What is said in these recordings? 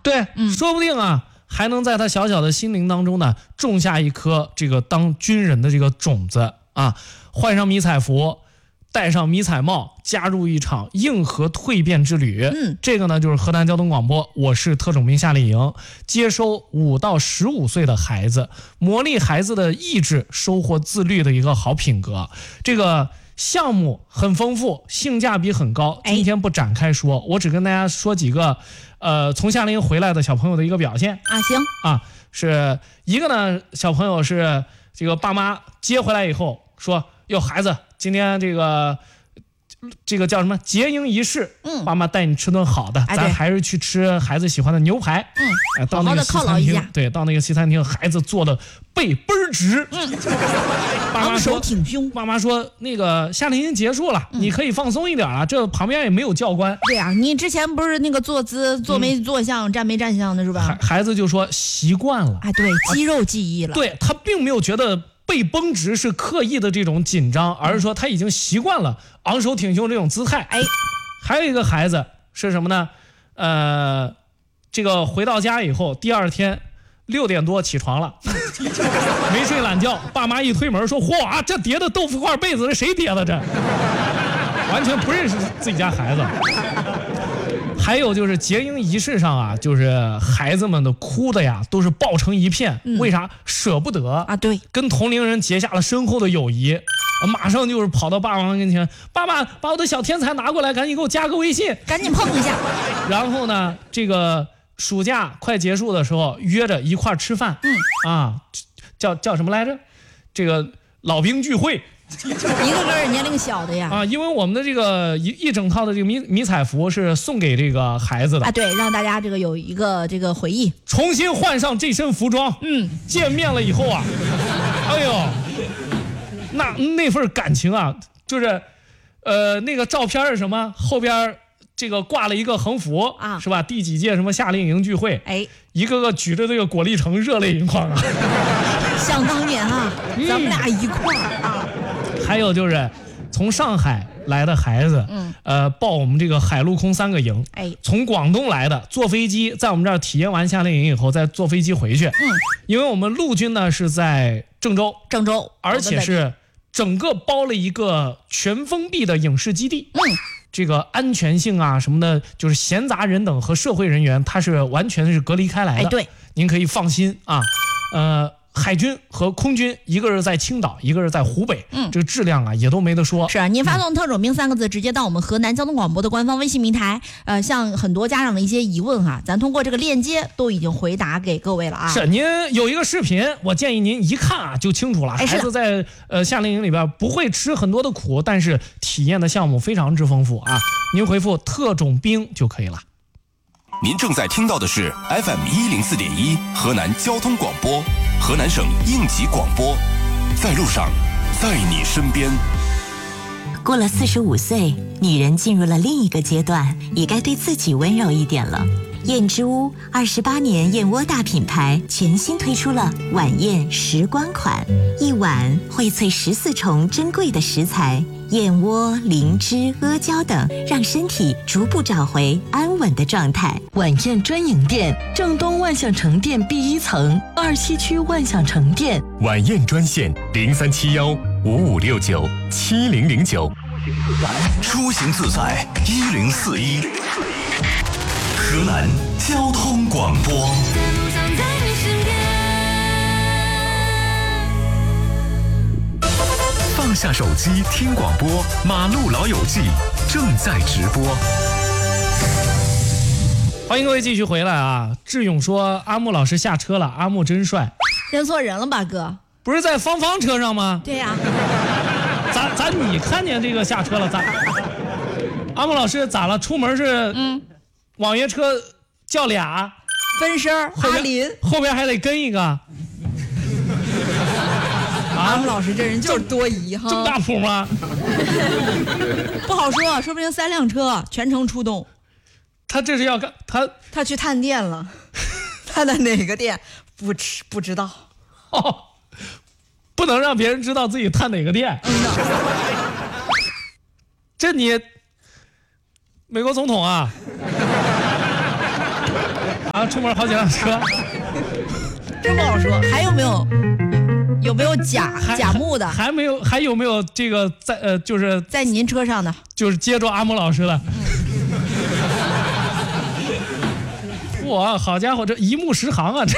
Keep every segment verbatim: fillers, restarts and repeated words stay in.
对，嗯，说不定啊，还能在他小小的心灵当中呢，种下一颗这个当军人的这个种子啊，换上迷彩服。戴上迷彩帽，加入一场硬核蜕变之旅。嗯，这个呢就是河南交通广播，我是特种兵夏令营，接收五到十五岁的孩子，磨砺孩子的意志，收获自律的一个好品格。这个项目很丰富，性价比很高。今天不展开说，我只跟大家说几个，呃，从夏令营回来的小朋友的一个表现啊。行啊，是一个呢，小朋友是这个爸妈接回来以后说，哟，孩子。今天这个这个叫什么结营仪式，嗯，爸妈带你吃顿好的，哎、咱还是去吃孩子喜欢的牛排，嗯，哎、到那个西餐厅，对，到那个西餐厅，孩子做的背倍儿直，嗯，爸妈说挺凶， 爸妈说那个夏令营结束了、嗯，你可以放松一点了，这旁边也没有教官。 对啊，你之前不是那个坐姿坐没坐相、嗯、站没站相的是吧？ 孩孩子就说习惯了， 哎，对，肌肉记忆了， 对他并没有觉得。背绷直是刻意的这种紧张，而是说他已经习惯了昂首挺胸这种姿态。哎，还有一个孩子是什么呢？呃，这个回到家以后，第二天六点多起床了，没睡懒觉，爸妈一推门说：“嚯，这叠的豆腐块被子是谁叠的？这完全不认识自己家孩子。”还有就是结营仪式上啊，就是孩子们的哭的呀，都是抱成一片。嗯、为啥？舍不得啊！对， 跟同龄人结下了深厚的友谊，马上就是跑到爸爸跟前，爸爸把我的小天才拿过来，赶紧给我加个微信， 赶紧碰一下。 然后呢，这个暑假快结束的时候，约着一块吃饭。嗯啊，叫叫什么来着？这个老兵聚会。 一个个年龄小的呀啊，因为我们的这个一一整套的这个迷迷彩服是送给这个孩子的啊，对，让大家这个有一个这个回忆， 重新换上这身服装，嗯，见面了以后啊，哎呦，那那份感情啊，就是呃那个照片是什么？后边这个挂了一个横幅啊，是吧？第几届什么夏令营聚会？哎，一个个举着这个果粒橙，热泪盈眶啊！ 想当年啊，嗯、咱们俩一块儿啊。 还有就是从上海来的孩子，嗯，呃，报我们这个海陆空三个营，哎，从广东来的，坐飞机在我们这儿体验完夏令营以后，再坐飞机回去，嗯，因为我们陆军呢是在郑州， 郑州， 而且是整个包了一个全封闭的影视基地，嗯，这个安全性啊什么的，就是闲杂人等和社会人员，它是完全是隔离开来的，哎，对，您可以放心啊，呃。海军和空军，一个是在青岛，一个是在湖北，嗯，这个质量啊也都没得说。 是啊，您发送特种兵三个字，直接到我们河南交通广播的官方微信平台，呃，像很多家长的一些疑问哈，咱通过这个链接都已经回答给各位了啊。 是，您有一个视频，我建议您一看啊就清楚了。孩子在呃夏令营里边不会吃很多的苦，但是体验的项目非常之丰富啊。您回复特种兵就可以了。 您正在听到的是 F M 一零四点一河南交通广播，河南省应急广播，在路上，在你身边。 过了四十五岁，女人进入了另一个阶段，也该对自己温柔一点了。燕之屋二十八年燕窝大品牌全新推出了晚宴时光款，一碗荟萃十四重珍贵的食材，燕窝、灵芝、阿胶等，让身体逐步找回安稳的状态。 晚宴专营店，正东万象城店 B 一层，二七区万象城店。 晚宴专线零三七幺五五六九七零零九。 出行自在一零四一。河南交通广播。 放下手机听广播，马路老友记正在直播。 欢迎各位继续回来啊！志勇说阿木老师下车了，阿木真帅。 认错人了吧哥？ 不是在芳芳车上吗？ 对呀、啊。 咋咋你看见这个下车了？咋？阿木老师咋了？出门是嗯。网约车叫俩， 分身阿林， 后边还得跟一个。 阿木老师这人就是多疑哈， 这么大谱吗？ 不好说，说不定三辆车全程出动。 他这是要干他他去探店了，探的哪个店不知不知道。 哦，不能让别人知道自己探哪个店。嗯、这你美国总统啊？啊， 啊，出门好几辆车， 真不好说。还有没有？有没有假假木的？ 还没有，还有没有这个在呃，就是在您车上的， 就是接着阿木老师的。哇、嗯，好家伙，这一目十行啊！这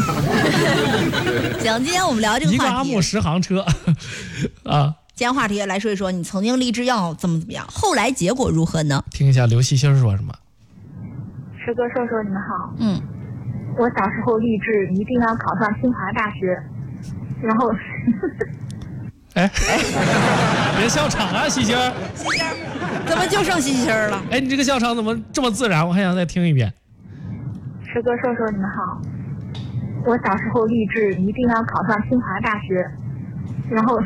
行，今天我们聊这个话题， 一个阿木十行车啊。 今天话题来说一说，你曾经立志要怎么怎么样，后来结果如何呢？ 听一下刘希欣说什么。 师哥、瘦瘦，你们好。 嗯， 我小时候立志一定要考上清华大学。然后， 哎哎，别笑场啊，西星儿！ 西星儿，怎么就剩西星儿了？ 哎，你这个笑场怎么这么自然？我还想再听一遍。 师哥、瘦瘦，你们好。我小时候立志一定要考上清华大学，然后，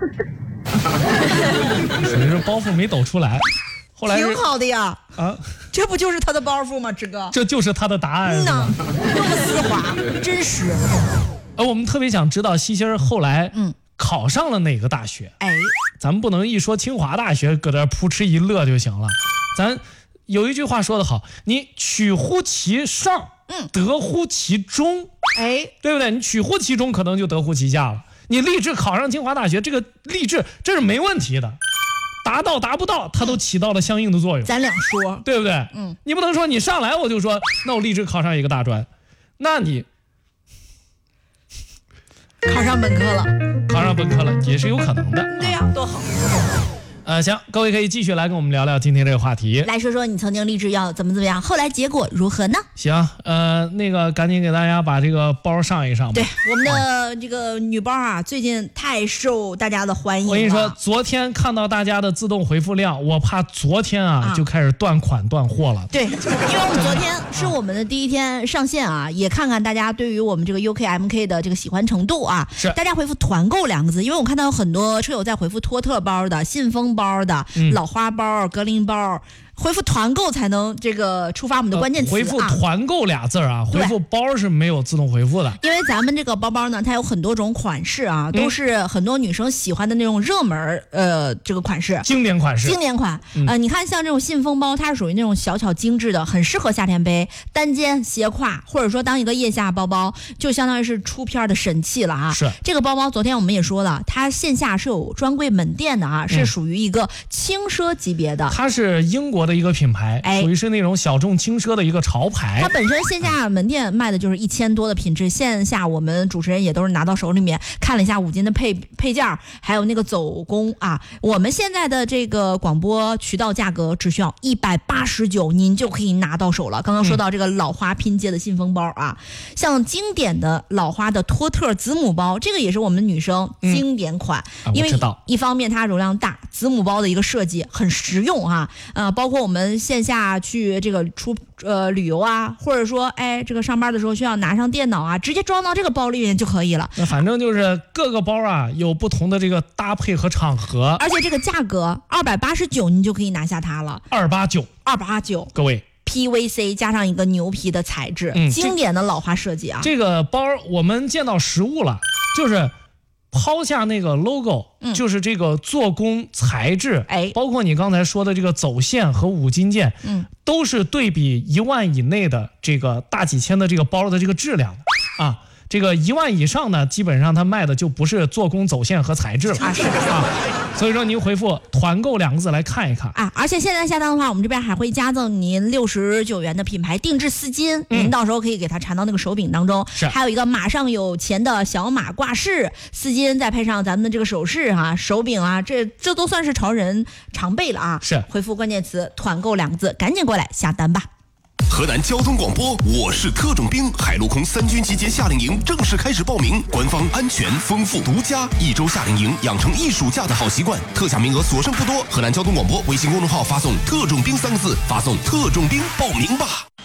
属于是包袱没抖出来，后来挺好的呀。 啊， 这不就是他的包袱吗？志哥， 这就是他的答案。 嗯呐，那么丝滑，真实。 而我们特别想知道西星儿后来嗯考上了哪个大学？ 哎， 咱们不能一说清华大学搁这扑哧一乐就行了。咱有一句话说得好，你取乎其上， 嗯， 得乎其中， 哎， 对不对？你取乎其中，可能就得乎其下了。你立志考上清华大学，这个立志这是没问题的，达到达不到，它都起到了相应的作用。 咱俩说， 对不对？ 嗯， 你不能说你上来我就说，那我立志考上一个大专，那你。 考上本科了， 考上本科了也是有可能的。 对呀、啊，多好。 呃，行，各位可以继续来跟我们聊聊今天这个话题。 来说说你曾经立志要怎么怎么样，后来结果如何呢？ 行，呃，那个赶紧给大家把这个包上一上吧。 对，我们的这个女包啊，最近太受大家的欢迎了。 我跟你说，昨天看到大家的自动回复量，我怕昨天啊、 啊就开始断款断货了。 对，因为我们昨天是我们的第一天上线啊，也看看大家对于我们这个 U K M K 的这个喜欢程度啊。 是， 大家回复团购两个字，因为我看到有很多车友在回复托特包的、信封包的、嗯、老花包、格林包。回复团购才能这个触发我们的关键词、啊呃、 回复团购俩字啊，回复包是没有自动回复的。 因为咱们这个包包呢，它有很多种款式啊，都是很多女生喜欢的那种热门呃这个款式， 经典款式， 经典款。嗯、呃，你看像这种信封包，它是属于那种小巧精致的，很适合夏天背，单肩斜挎，或者说当一个腋下包包，就相当于是出片的神器了啊。 是这个包包，昨天我们也说了，它线下是有专柜门店的啊，是属于一个轻奢级别的。 它是英国的一个品牌。属于是那种小众轻奢的一个潮牌， 它本身线下门店卖的就是一千多的品质，线下我们主持人也都是拿到手里面看了一下五金的配配件，还有那个走工啊。我们现在的这个广播渠道价格只需要一百八十九，您就可以拿到手了。刚刚说到这个老花拼接的信封包啊，嗯、像经典的老花的托特子母包，这个也是我们女生经典款， 嗯、 因为一方面它容量大，子母包的一个设计很实用啊，呃，包括我们线下。去这个出呃旅游啊，或者说哎这个上班的时候需要拿上电脑啊，直接装到这个包里面就可以了。 那反正就是各个包啊有不同的这个搭配和场合， 而且这个价格二百八十九你就可以拿下它了。 二八九， 二八九， 各位 P V C 加上一个牛皮的材质， 嗯、 经典的老花设计啊。 这个包我们见到实物了，就是。抛下那个 logo，、嗯、就是这个做工材质， 哎， 包括你刚才说的这个走线和五金件， 嗯， 都是对比一万以内的这个大几千的这个包的这个质量的啊。这个一万以上呢，基本上它卖的就不是做工走线和材质了啊，是啊。所以说您回复团购两个字来看一看啊。而且现在下单的话，我们这边还会加赠您六十九元的品牌定制丝巾，嗯、您到时候可以给它缠到那个手柄当中。 是， 还有一个马上有钱的小马挂饰丝巾，再配上咱们的这个首饰啊、手柄啊，这这都算是潮人常备了啊。 是， 回复关键词团购两个字，赶紧过来下单吧。 河南交通广播，我是特种兵，海陆空三军集结夏令营正式开始报名，官方安全丰富独家，一周夏令营养成一暑假的好习惯，特价名额所剩不多。河南交通广播微信公众号发送特种兵三个字，发送特种兵报名吧。